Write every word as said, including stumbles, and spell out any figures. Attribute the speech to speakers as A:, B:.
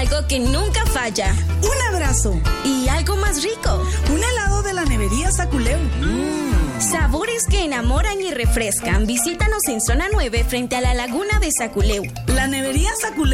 A: algo que nunca falla.
B: Un abrazo.
A: Y algo más rico.
B: Un helado de la nevería Saculeu.
A: Mm. Sabores que enamoran y refrescan. Visítanos en zona nueve frente a la laguna de Saculeu.
B: La nevería Saculeu